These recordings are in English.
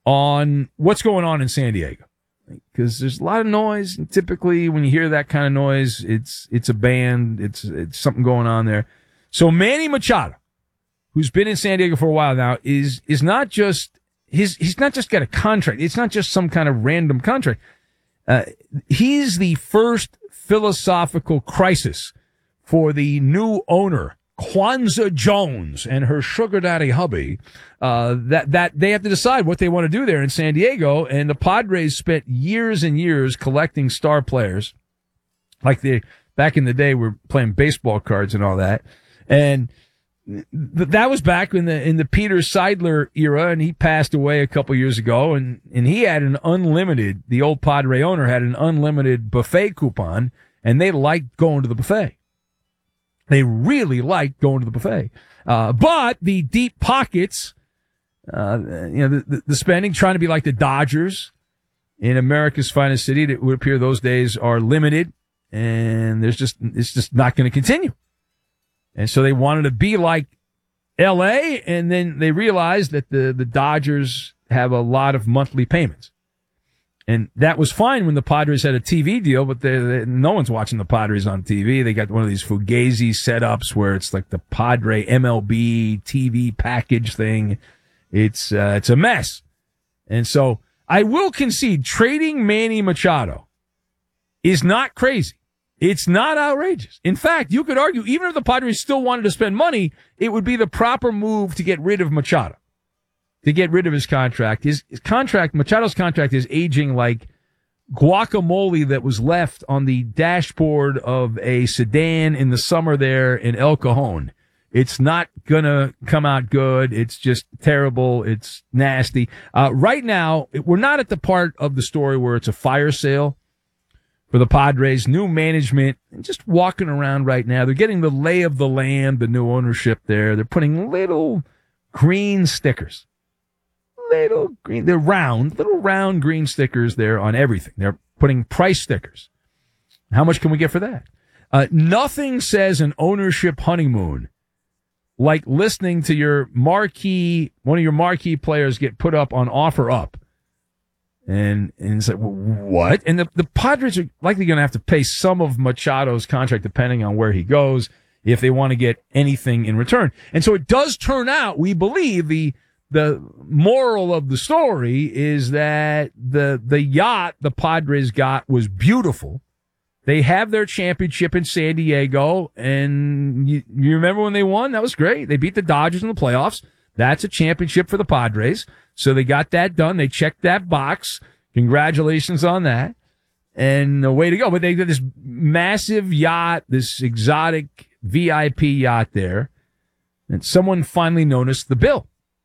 on what's going on in San Diego. Because there's a lot of noise, and typically when you hear that kind of noise, it's a band, it's something going on there. So Manny Machado, who's been in San Diego for a while now, is not just he's not just got a contract. It's not just some kind of random contract. He's the first philosophical crisis for the new owner, Kwanzaa Jones, and her sugar daddy hubby, that they have to decide what they want to do there in San Diego. And the Padres spent years and years collecting star players, like they back in the day were playing baseball cards and all that. And that was back in the Peter Seidler era, and he passed away a couple years ago. And he had the old Padre owner had an unlimited buffet coupon, and they liked going to the buffet. They really liked going to the buffet. But the deep pockets, the spending, trying to be like the Dodgers in America's finest city, it would appear those days are limited, and it's just not going to continue. And so they wanted to be like L.A., and then they realized that the Dodgers have a lot of monthly payments. And that was fine when the Padres had a TV deal, but no one's watching the Padres on TV. They got one of these Fugazi setups where it's like the Padre MLB TV package thing. It's a mess. And so I will concede trading Manny Machado is not crazy. It's not outrageous. In fact, you could argue even if the Padres still wanted to spend money, it would be the proper move to get rid of Machado. To get rid of his contract. Machado's contract is aging like guacamole that was left on the dashboard of a sedan in the summer there in El Cajon. It's not gonna come out good. It's just terrible. It's nasty. Right now, we're not at the part of the story where it's a fire sale for the Padres. New management, just walking around right now. They're getting the lay of the land, the new ownership there. They're putting little green stickers. Little round green stickers there on everything. They're putting price stickers. How much can we get for that? Nothing says an ownership honeymoon like listening to one of your marquee players get put up on OfferUp. And it's like, what? And the Padres are likely going to have to pay some of Machado's contract depending on where he goes if they want to get anything in return. And so it does turn out, we believe, the moral of the story is that the yacht the Padres got was beautiful. They have their championship in San Diego, and you remember when they won? That was great. They beat the Dodgers in the playoffs. That's a championship for the Padres. So they got that done. They checked that box. Congratulations on that. And away to go. But they got this massive yacht, this exotic VIP yacht there. And someone finally noticed the bill.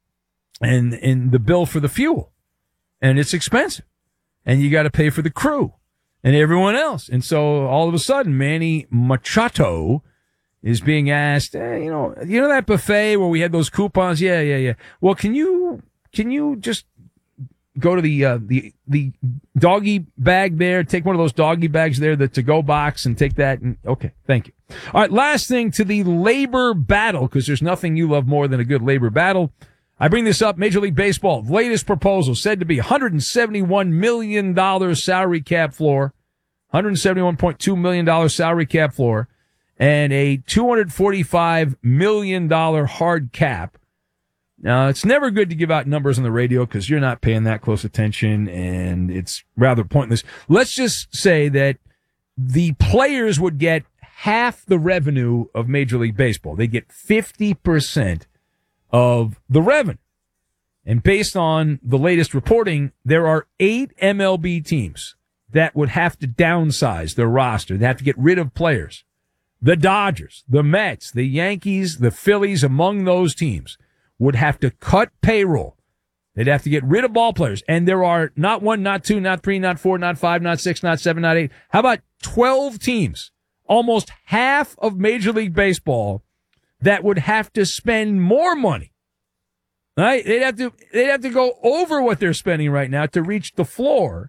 And the bill for the fuel. And it's expensive. And you got to pay for the crew and everyone else. And so all of a sudden, Manny Machado is being asked, you know that buffet where we had those coupons? Yeah. Well, can you just go to the doggy bag there, take one of those doggy bags there, the to-go box, and take that? And okay, thank you. All right, last thing to the labor battle, because there's nothing you love more than a good labor battle. I bring this up, Major League Baseball, latest proposal said to be $171 million salary cap floor, $171.2 million salary cap floor, and a $245 million hard cap. Now, it's never good to give out numbers on the radio because you're not paying that close attention, and it's rather pointless. Let's just say that the players would get half the revenue of Major League Baseball. They get 50% of the revenue. And based on the latest reporting, there are 8 MLB teams that would have to downsize their roster. They have to get rid of players. The Dodgers, the Mets, the Yankees, the Phillies, among those teams would have to cut payroll. They'd have to get rid of ball players. And there are not 1, not 2, not 3, not 4, not 5, not 6, not 7, not 8. How about 12 teams, almost half of Major League Baseball, that would have to spend more money? Right? They'd have to go over what they're spending right now to reach the floor.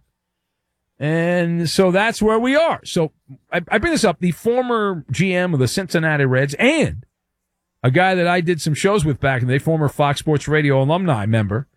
And so that's where we are. So I bring this up. The former GM of the Cincinnati Reds and a guy that I did some shows with back in the day, former Fox Sports Radio alumni member,